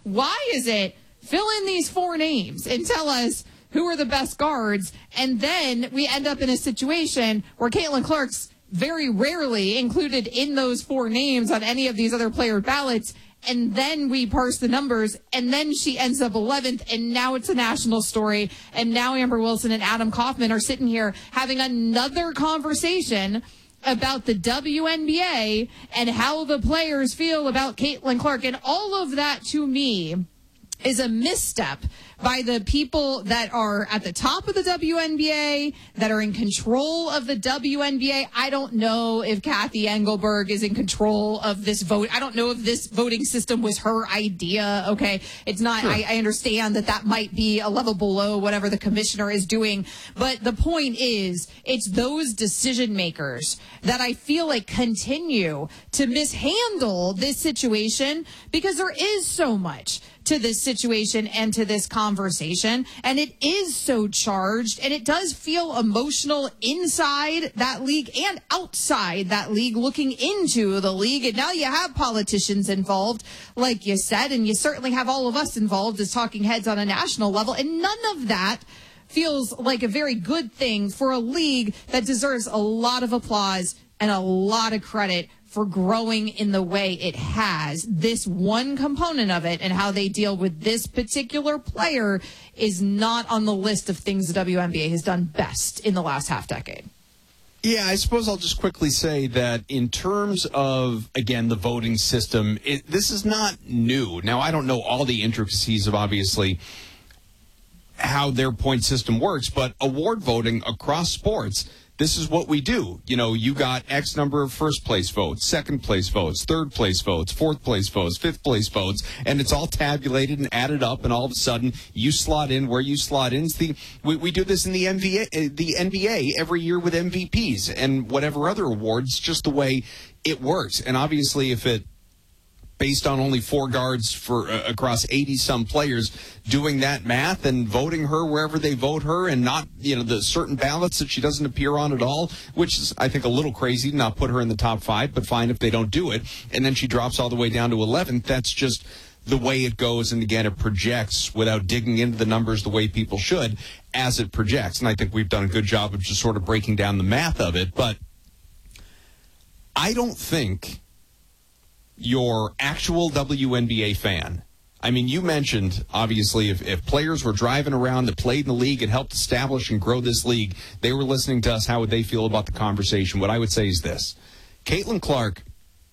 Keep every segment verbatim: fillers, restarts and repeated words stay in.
why is it fill in these four names and tell us who are the best guards, and then we end up in a situation where Caitlin Clark's very rarely included in those four names on any of these other player ballots, and then we parse the numbers, and then she ends up eleventh, and now it's a national story, and now Amber Wilson and Adam Kaufman are sitting here having another conversation about the W N B A and how the players feel about Caitlin Clark, and all of that, to me, is a misstep by the people that are at the top of the W N B A, that are in control of the W N B A. I don't know if Kathy Engelberg is in control of this vote. I don't know if this voting system was her idea. Okay. It's not, sure. I, I understand that that might be a level below whatever the commissioner is doing. But the point is, it's those decision makers that I feel like continue to mishandle this situation, because there is so much to this situation and to this conversation, and it is so charged, and it does feel emotional inside that league and outside that league, looking into the league. And now you have politicians involved, like you said, and you certainly have all of us involved as talking heads on a national level, and none of that feels like a very good thing for a league that deserves a lot of applause and a lot of credit for growing in the way it has. This one component of it and how they deal with this particular player is not on the list of things the W N B A has done best in the last half decade. Yeah, I suppose I'll just quickly say that in terms of, again, the voting system, it, this is not new. Now, I don't know all the intricacies of, obviously, how their point system works, but award voting across sports, this is what we do. You know, you got X number of first place votes, second place votes, third place votes, fourth place votes, fifth place votes, and it's all tabulated and added up, and all of a sudden you slot in where you slot in. It's the, we, we do this in the N B A, the N B A every year with M V Ps and whatever other awards, just the way it works. And obviously if it, based on only four guards for uh, across eighty some players, doing that math and voting her wherever they vote her, and not, you know, the certain ballots that she doesn't appear on at all, which is, I think, a little crazy to not put her in the top five, but fine if they don't do it. And then she drops all the way down to eleventh. That's just the way it goes. And again, it projects without digging into the numbers the way people should as it projects. And I think we've done a good job of just sort of breaking down the math of it. But I don't think your actual W N B A fan, I mean, you mentioned, obviously, if, if players were driving around that played in the league and helped establish and grow this league, they were listening to us, how would they feel about the conversation? What I would say is this. Caitlin Clark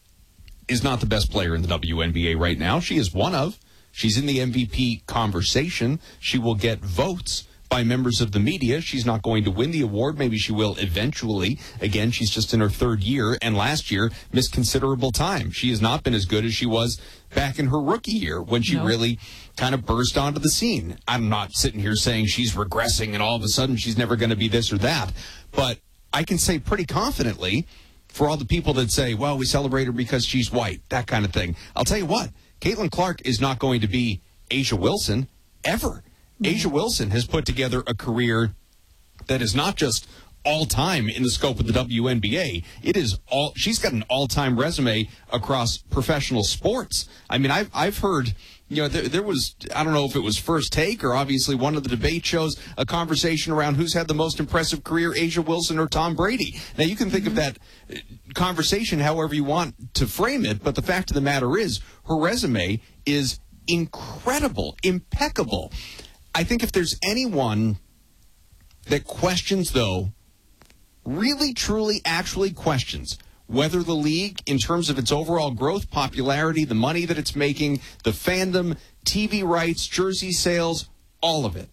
is not the best player in the W N B A right now. She is one of. She's in the M V P conversation. She will get votes by members of the media. She's not going to win the award. Maybe she will eventually. Again, she's just in her third year, and last year missed considerable time. She has not been as good as she was back in her rookie year when she no. really kind of burst onto the scene. I'm not sitting here saying she's regressing and all of a sudden she's never going to be this or that, but I can say pretty confidently, for all the people that say, well, we celebrate her because she's white, that kind of thing, I'll tell you what, Caitlin Clark is not going to be A'ja Wilson ever. A'ja Wilson has put together a career that is not just all-time in the scope of the W N B A. It is all. She's got an all-time resume across professional sports. I mean, I've I've heard, you know, there, there was, I don't know if it was First Take or obviously one of the debate shows, a conversation around who's had the most impressive career, A'ja Wilson or Tom Brady. Now, you can think of that conversation however you want to frame it, but the fact of the matter is her resume is incredible, impeccable. I think if there's anyone that questions, though, really, truly, actually questions whether the league, in terms of its overall growth, popularity, the money that it's making, the fandom, T V rights, jersey sales, all of it.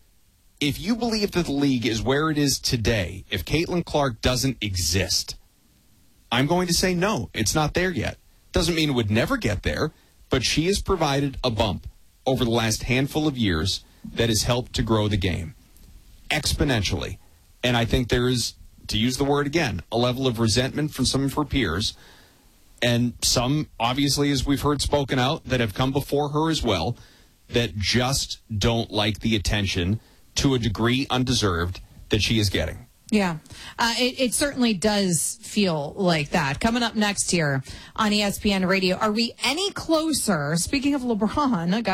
If you believe that the league is where it is today, if Caitlin Clark doesn't exist, I'm going to say no, it's not there yet. Doesn't mean it would never get there, but she has provided a bump over the last handful of years that has helped to grow the game exponentially. And I think there is, to use the word again, a level of resentment from some of her peers, and some, obviously, as we've heard spoken out, that have come before her as well, that just don't like the attention to a degree undeserved that she is getting. Yeah, uh, it, it certainly does feel like that. Coming up next here on E S P N Radio, are we any closer, speaking of LeBron, a guy